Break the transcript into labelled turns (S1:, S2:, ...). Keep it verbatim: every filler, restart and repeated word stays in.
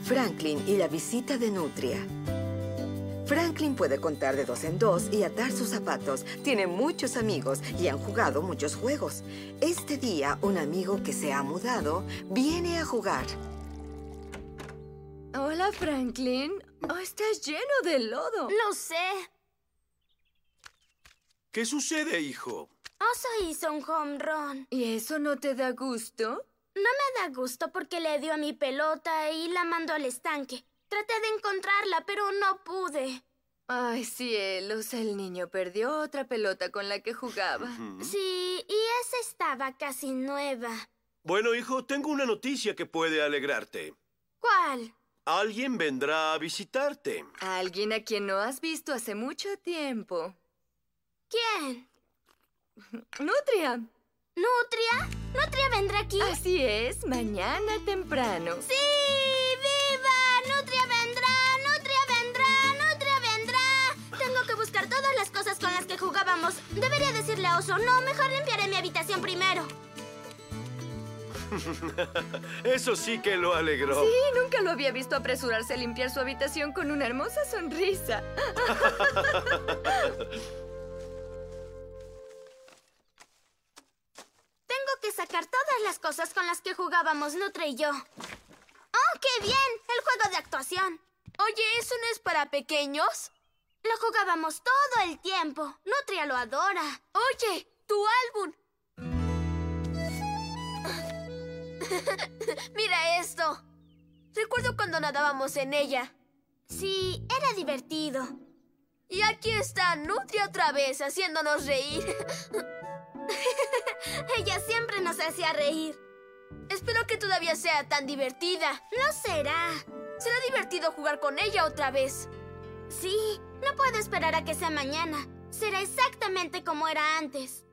S1: Franklin y la visita de Nutria. Franklin puede contar de dos en dos y atar sus zapatos. Tiene muchos amigos y han jugado muchos juegos. Este día, un amigo que se ha mudado viene a jugar.
S2: Hola, Franklin. Oh, estás lleno de lodo.
S3: Lo sé.
S4: ¿Qué sucede, hijo?
S3: Oso hizo un home run.
S2: ¿Y eso no te da gusto?
S3: No me da gusto porque le dio a mi pelota y la mandó al estanque. Traté de encontrarla, pero no pude.
S2: Ay, cielos, el niño perdió otra pelota con la que jugaba.
S4: Mm.
S3: Sí, y esa estaba casi nueva.
S4: Bueno, hijo, tengo una noticia que puede alegrarte.
S3: ¿Cuál?
S4: Alguien vendrá a visitarte.
S2: Alguien a quien no has visto hace mucho tiempo.
S3: ¿Quién?
S2: Nutria.
S3: ¿Nutria? ¿Nutria vendrá aquí?
S2: Así es, mañana temprano.
S3: ¡Sí! ¡Viva! ¡Nutria vendrá! ¡Nutria vendrá! ¡Nutria vendrá! Tengo que buscar todas las cosas con las que jugábamos. Debería decirle a Oso, no, mejor limpiaré mi habitación primero.
S4: Eso sí que lo alegró.
S2: Sí, nunca lo había visto apresurarse a limpiar su habitación con una hermosa sonrisa.
S3: Tengo que sacar todas las cosas con las que jugábamos Nutria y yo. ¡Oh, qué bien! El juego de actuación.
S5: Oye, ¿eso no es para pequeños?
S3: Lo jugábamos todo el tiempo. Nutria lo adora.
S5: Oye, tu álbum. Mira esto. Recuerdo cuando nadábamos en ella.
S3: Sí, era divertido.
S5: Y aquí está Nutria otra vez haciéndonos reír.
S3: Ella siempre nos hacía reír.
S5: Espero que todavía sea tan divertida.
S3: Lo será.
S5: Será divertido jugar con ella otra vez.
S3: Sí, no puedo esperar a que sea mañana. Será exactamente como era antes.